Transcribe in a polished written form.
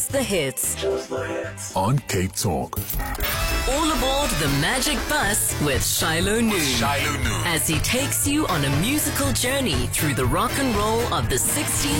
The hits. Just the hits. On Cape Talk. All aboard the Magic Bus with Shiloh Noon. Shiloh Noon. As he takes you on a musical journey through the rock and roll of the 60s